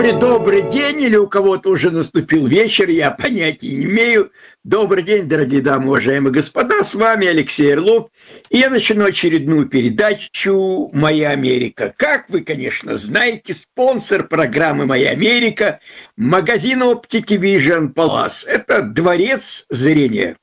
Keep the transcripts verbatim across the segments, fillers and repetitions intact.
Добрый-добрый день, или у кого-то уже наступил вечер, я понятия не имею. Добрый день, дорогие дамы, уважаемые господа, с вами Алексей Орлов, и я начну очередную передачу «Моя Америка». Как вы, конечно, знаете, спонсор программы «Моя Америка» – магазин оптики Vision Palace. Это дворец зрения.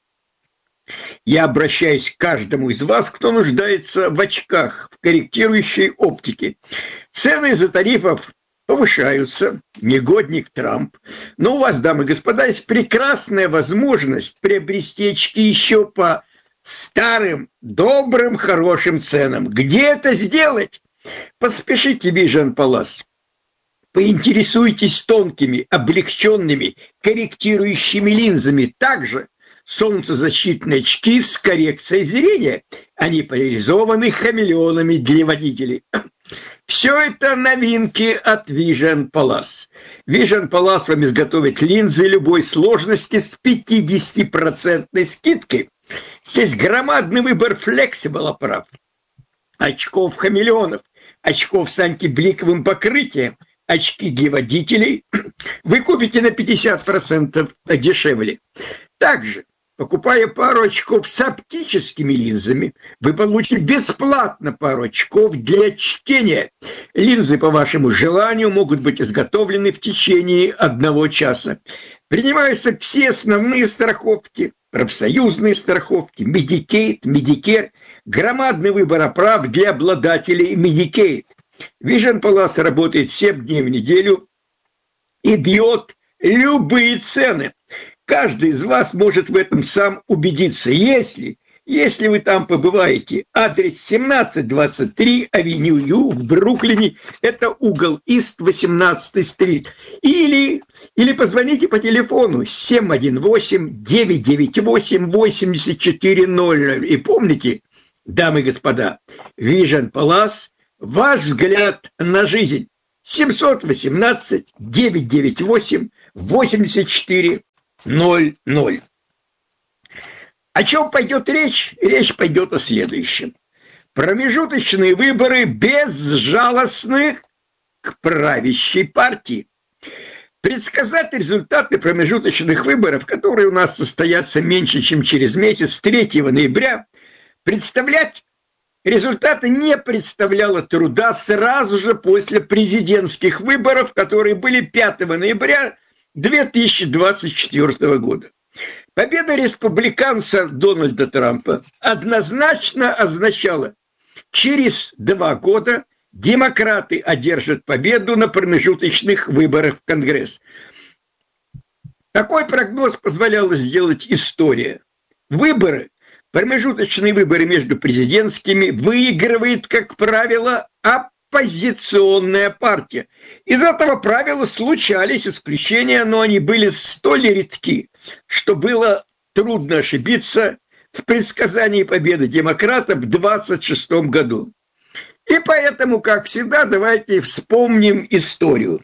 Я обращаюсь к каждому из вас, кто нуждается в очках, в корректирующей оптике. Цены за тарифов повышаются, негодник Трамп. Но у вас, дамы и господа, есть прекрасная возможность приобрести очки еще по старым, добрым, хорошим ценам. Где это сделать? Поспешите в Vision Palace. Поинтересуйтесь тонкими, облегченными, корректирующими линзами. Также солнцезащитные очки с коррекцией зрения. Они поляризованы хамелеонами для водителей. Все это новинки от Vision Palace. Vision Palace вам изготовит линзы любой сложности с пятидесятипроцентной скидкой. Здесь громадный выбор flexible оправ, очков хамелеонов, очков с антибликовым покрытием, очки для водителей вы купите на пятьдесят процентов дешевле. Также, покупая пару очков с оптическими линзами, вы получите бесплатно пару очков для чтения. Линзы по вашему желанию могут быть изготовлены в течение одного часа. Принимаются все основные страховки, профсоюзные страховки, Medicaid, Medicare, громадный выбор оправ для обладателей Medicaid. Vision Palace работает семь дней в неделю и бьет любые цены. Каждый из вас может в этом сам убедиться, если, если вы там побываете. Адрес семнадцать двадцать три Авеню Ю в Бруклине, это угол Ист восемнадцатая стрит. Или, или позвоните по телефону семь один восемь девять девять восемь восемь четыре ноль ноль. И помните, дамы и господа, Vision Palace – ваш взгляд на жизнь. семь один восемь девять девять восемь восемь четыре ноль ноль. О чем пойдет речь? Речь пойдет о следующем. Промежуточные выборы безжалостны к правящей партии. Предсказать результаты промежуточных выборов, которые у нас состоятся меньше, чем через месяц, третьего ноября, представлять результаты не представляло труда сразу же после президентских выборов, которые были пятого ноября две тысячи двадцать четвёртого года. Победа республиканца Дональда Трампа однозначно означала, через два года демократы одержат победу на промежуточных выборах в Конгресс. Такой прогноз позволяла сделать история. Выборы, промежуточные выборы между президентскими, выигрывает, как правило, оппозиционная партия. Из этого правила случались исключения, но они были столь редки, что было трудно ошибиться в предсказании победы демократов в двадцать шестом году. И поэтому, как всегда, давайте вспомним историю.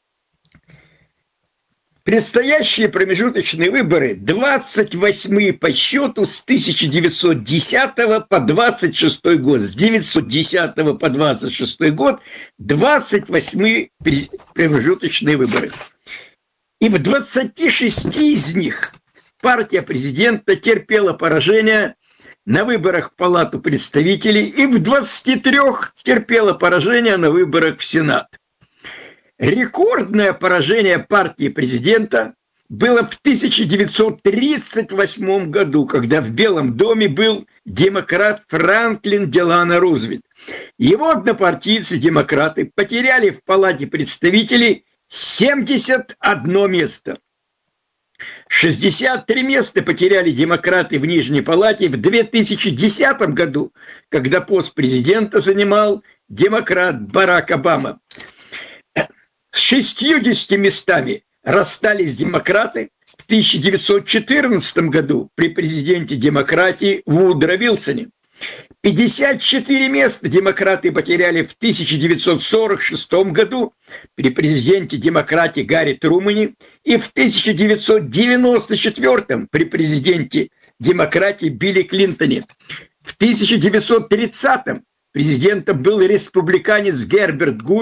Предстоящие промежуточные выборы, двадцать восьмые по счету с тысяча девятьсот десятого по двадцать шестой год. С девятьсот десятого по двадцать шестой год двадцать восьмые промежуточные выборы. И в двадцати шести из них партия президента терпела поражение на выборах в Палату представителей и в двадцати трёх терпела поражение на выборах в Сенат. Рекордное поражение партии президента было в тысяча девятьсот тридцать восьмом году, когда в Белом доме был демократ Франклин Делано Рузвельт. Его однопартийцы-демократы потеряли в Палате представителей семьдесят одно место. шестьдесят три места потеряли демократы в Нижней Палате в две тысячи десятом году, когда пост президента занимал демократ Барак Обама. С шестьюдесятью местами расстались демократы в тысяча девятьсот четырнадцатом году при президенте демократии Вудро Вилсоне. пятьдесят четыре места демократы потеряли в тысяча девятьсот сорок шестом году при президенте демократии Гарри Трумэне и в тысяча девятьсот девяносто четвёртом при президенте демократии Билли Клинтоне. В тысяча девятьсот тридцатом президентом был республиканец Герберт Гувер,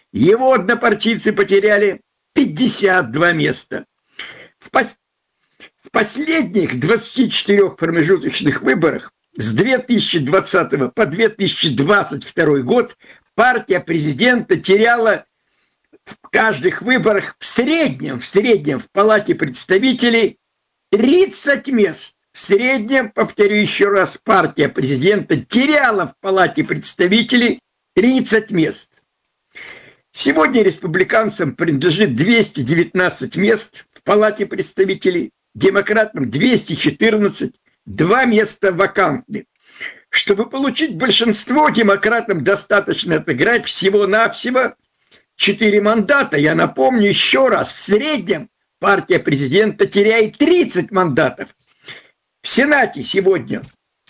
Его однопартийцы потеряли пятьдесят два места. В, пос... в последних двадцати четырёх промежуточных выборах с две тысячи двадцатого по две тысячи двадцать второй год партия президента теряла в каждых выборах в среднем, в среднем в Палате представителей тридцать мест. В среднем, повторю еще раз, партия президента теряла в Палате представителей тридцать мест. Сегодня республиканцам принадлежит двести девятнадцать мест в Палате представителей, демократам двести четырнадцать, два места вакантны. Чтобы получить большинство, демократам достаточно отыграть всего-навсего четыре мандата. Я напомню еще раз, в среднем партия президента теряет тридцать мандатов. В Сенате сегодня,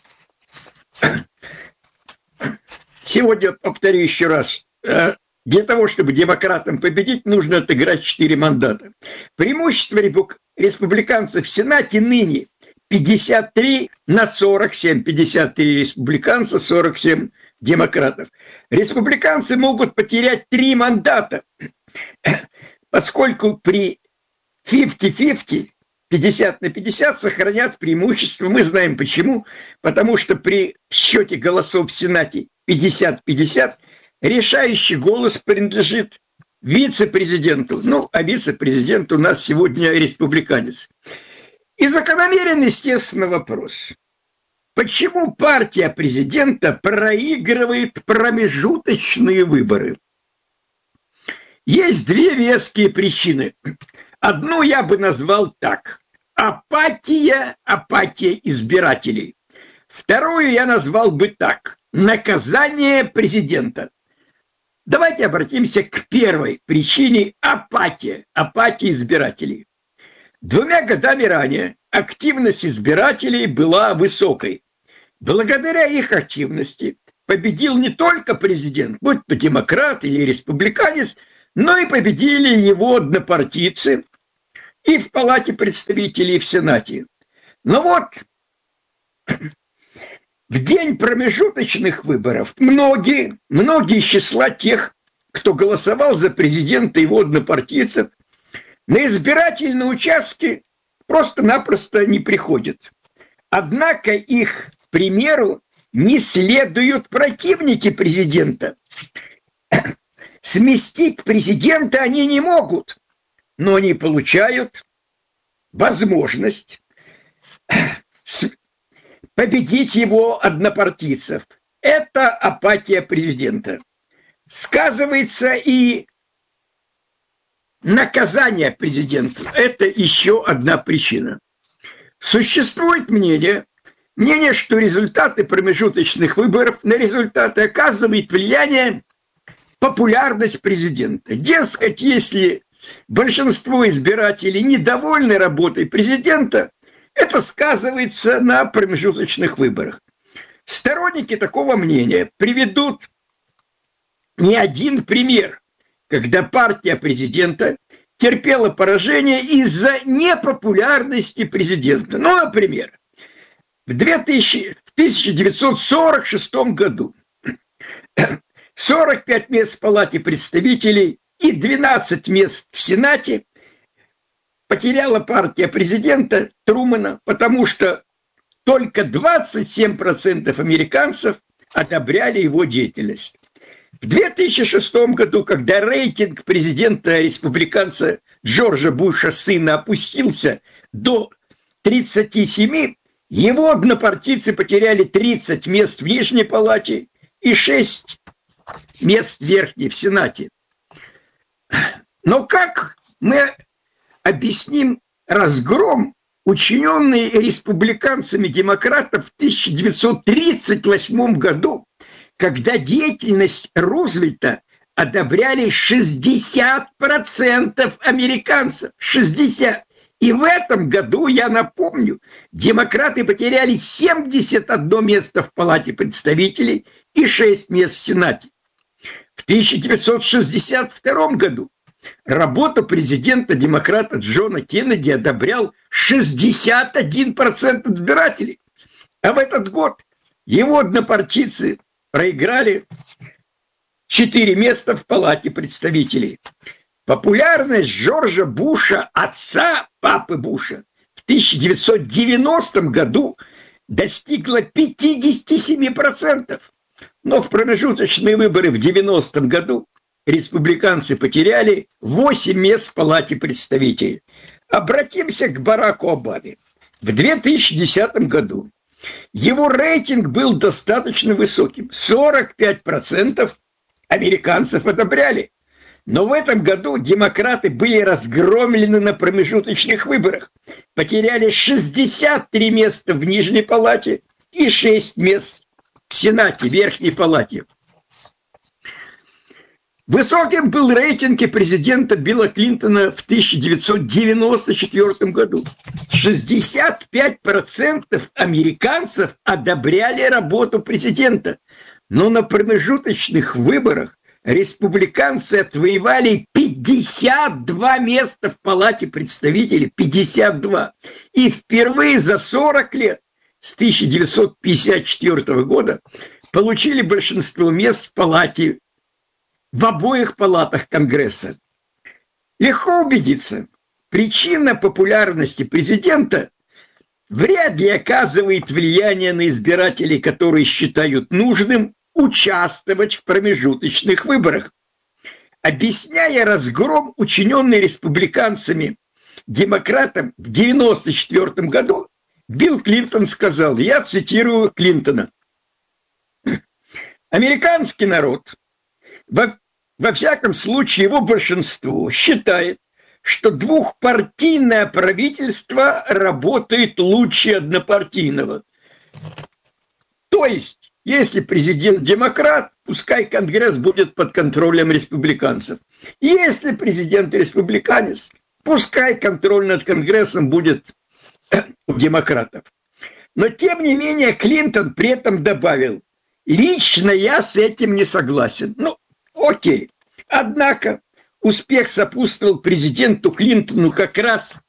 сегодня, повторю еще раз, для того, чтобы демократам победить, нужно отыграть четыре мандата. Преимущество республиканцев в Сенате ныне пятьдесят три на сорок семь. пятьдесят три республиканца, сорок семь демократов. Республиканцы могут потерять три мандата, поскольку при пятьдесят пятьдесят, пятьдесят на пятьдесят сохранят преимущество. Мы знаем почему. Потому что при счете голосов в Сенате пятьдесят пятьдесят решающий голос принадлежит вице-президенту. Ну, а вице-президент у нас сегодня республиканец. И закономерен, естественно, вопрос. Почему партия президента проигрывает промежуточные выборы? Есть две веские причины. Одну я бы назвал так. Апатия, апатия избирателей. Вторую я назвал бы так. Наказание президента. Давайте обратимся к первой причине – апатия, апатия избирателей. Двумя годами ранее активность избирателей была высокой. Благодаря их активности победил не только президент, будь то демократ или республиканец, но и победили его однопартийцы и в Палате представителей, и в Сенате. Но вот в день промежуточных выборов многие, многие из числа тех, кто голосовал за президента и его однопартийцев, на избирательные участки просто-напросто не приходят. Однако их примеру не следуют противники президента. Сместить президента они не могут, но они получают возможность победить его однопартийцев. Это апатия президента. Сказывается и наказание президенту. Это еще одна причина. Существует мнение, мнение, что результаты промежуточных выборов на результаты оказывают влияние популярность президента. Дескать, если большинство избирателей недовольны работой президента, это сказывается на промежуточных выборах. Сторонники такого мнения приведут не один пример, когда партия президента терпела поражение из-за непопулярности президента. Ну, например, в тысяча девятьсот сорок шестом году сорок пять мест в Палате представителей и двенадцать мест в Сенате потеряла партия президента Трумэна, потому что только двадцать семь процентов американцев одобряли его деятельность. В две тысячи шестом году, когда рейтинг президента-республиканца Джорджа Буша сына опустился до тридцати семи, его однопартийцы потеряли тридцать мест в Нижней Палате и шесть мест в Верхней в Сенате. Но как мы объясним разгром, учиненный республиканцами демократов в тысяча девятьсот тридцать восьмом году, когда деятельность Рузвельта одобряли шестьдесят процентов американцев? шестьдесят. И в этом году, я напомню, демократы потеряли семьдесят одно место в Палате представителей и шесть мест в Сенате. В тысяча девятьсот шестьдесят втором году работу президента-демократа Джона Кеннеди одобрял шестьдесят один процент избирателей. А в этот год его однопартийцы проиграли четыре места в Палате представителей. Популярность Джорджа Буша, отца папы Буша, в тысяча девятьсот девяностом году достигла пятьдесят семь процентов. Но в промежуточные выборы в девяностом году республиканцы потеряли восемь мест в Палате представителей. Обратимся к Бараку Обаме. В две тысячи десятом году его рейтинг был достаточно высоким. сорок пять процентов американцев одобряли. Но в этом году демократы были разгромлены на промежуточных выборах. Потеряли шестьдесят три места в Нижней Палате и шесть мест в Сенате, Верхней Палате. Высоким был рейтинг и президента Билла Клинтона в тысяча девятьсот девяносто четвёртом году. шестьдесят пять процентов американцев одобряли работу президента. Но на промежуточных выборах республиканцы отвоевали пятьдесят два места в Палате представителей. пятьдесят два. И впервые за сорок лет, с тысяча девятьсот пятьдесят четвёртого года, получили большинство мест в Палате, в обоих палатах Конгресса. Легко убедиться, причина популярности президента вряд ли оказывает влияние на избирателей, которые считают нужным участвовать в промежуточных выборах. Объясняя разгром, учиненный республиканцами демократам в девяносто четвёртом году, Билл Клинтон сказал, я цитирую Клинтона: «Американский народ, во, во всяком случае его большинство, считает, что двухпартийное правительство работает лучше однопартийного. То есть, если президент демократ, пускай Конгресс будет под контролем республиканцев. Если президент республиканец, пускай контроль над Конгрессом будет у демократов». Но, тем не менее, Клинтон при этом добавил, лично я с этим не согласен. Ну, окей. Однако успех сопутствовал президенту Клинтону как раз